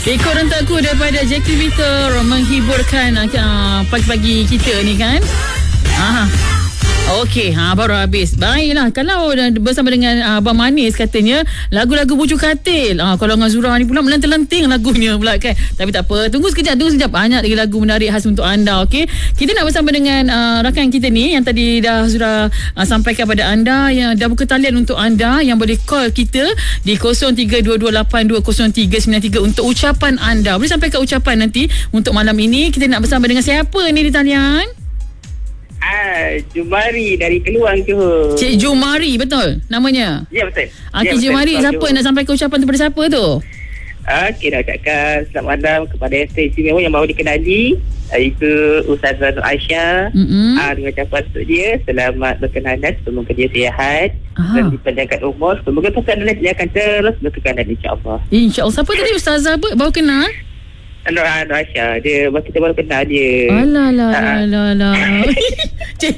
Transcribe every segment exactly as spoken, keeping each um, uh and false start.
Ikut rentakku daripada Jackie Victor menghiburkan uh, pagi-pagi kita ni kan. Aha. Okey, ha, baru habis. Baiklah, kalau bersama dengan uh, Abang Manis katanya lagu-lagu bujuk katil. Ah, kalau dengan Zura ni pula melenting-lenting lagunya pula kan. Tapi tak apa, tunggu sekejap, tunggu sekejap. Banyak lagi lagu menarik khas untuk anda, okey. Kita nak bersama dengan uh, rakan kita ni yang tadi dah Zura uh, sampaikan pada anda, yang dah buka talian untuk anda yang boleh call kita di kosong tiga dua dua lapan dua kosong tiga sembilan tiga untuk ucapan anda. Boleh sampaikan ucapan nanti untuk malam ini. Kita nak bersama dengan siapa ni di talian? Ah, Jumari dari Keluang Johor. Cik Jumari, betul namanya? Ya, betul. Okey, ya, Jumari, siapa Johor. Nak sampaikan ucapan tu pada siapa tu? Okey, nak ucapkan selamat malam kepada Esther istimewa yang baru dikenali, iaitu Ustazah Nur Aisyah. Mm-hmm. Ah, dengan ucapan untuk dia, selamat berkenalan, semoga dia sihat. Aha. Dan dipanjangkan umur, semoga perkembangan dia akan terus berkekalan, insya-Allah. Insya-Allah. Siapa tadi Ustazah baru kenal? Nur Aisyah, dia kita baru kenal dia. Alah lah lah lah lah. Cik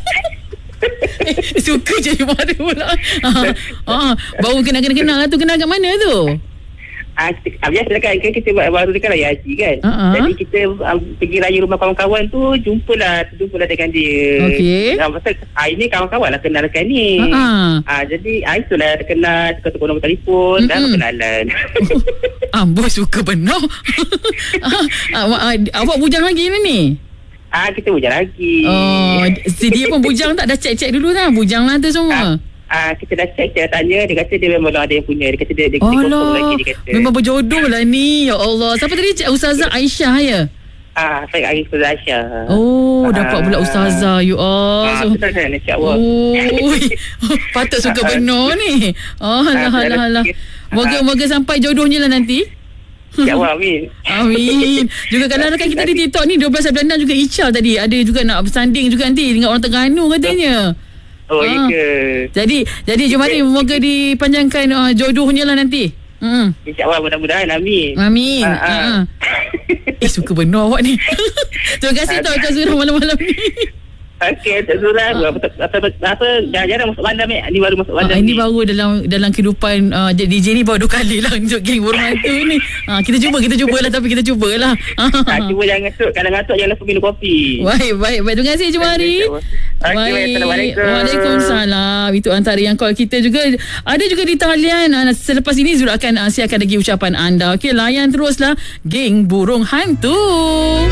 eh, suka je mana pula. Ah, ah, baru kenal-kenal lah tu. Kenal kat mana tu? Ah, biasa kan, kan kita baru dekat raya haji kan. Uh-huh. Jadi kita um, pergi raya rumah kawan-kawan tu, jumpalah, jumpalah dengan dia. Okey. Ah, pasal ah, ini kawan-kawan lah kenalkan ni. Uh-huh. Ah, jadi ah, itulah kenal, tukar-tukar nombor telefon, mm-hmm. dan berkenalan. Amboi, suka benar. ah, ah, ah, awak bujang lagi ni? Ah, kita bujang lagi. Oh, si dia pun bujang tak? Dah cek-cek dulu kan? Bujang lah tu semua. Ah. Ah, kita dah check, dia tanya, dia kata dia memang ada yang punya. Dia kata dia, dia, dia kosong lagi, dia kata. Memang berjodoh lah ni. Ya Allah. Siapa tadi? Cik Ustazah Aisyah ya? Ah, saya Arif Ustazah Aisyah. Oh, ah, dapat pula Ustazah. You all. Ah, so, betul kan, insya-Allah. Oh, patut suka benar ni. Oh, alah, alah, alah. Moga-moga sampai jodohnya lah nanti. InsyaAllah, amin. Amin. Juga kalau rakan kita di TikTok ni, dua belas bulan juga Icha tadi. Ada juga nak bersanding juga nanti dengan orang Terengganu katanya. Oh, iya ke? Jadi, jadi Jumari, moga dipanjangkan uh, jodohnya lah nanti. Hmm. InsyaAllah, mudah-mudahan. Amin. Amin. Ha, ha. Ha. Eh, suka benar awak ni. Terima kasih tau Kak Zura malam-malam ni. Okey, Kak Zura. Ha. Apa, apa, apa, jarang masuk bandar, Mek. Ini baru masuk bandar. Ha, ini baru dalam dalam kehidupan uh, D J ni baru dua kali lah untuk geng burung hantu ni. Ha, kita cuba, kita cubalah tapi kita cubalah. Ha, cuba jangan ngantuk. Kalau ngantuk jangan lupa minum kopi. Baik, baik, baik. Terima kasih Jumari. Okay, baik. Assalamualaikum. Waalaikumsalam. Itu antara yang call kita juga. Ada juga di talian. Uh, selepas ini Zura akan uh, siapkan lagi ucapan anda. Okey, layan teruslah geng burung hantu.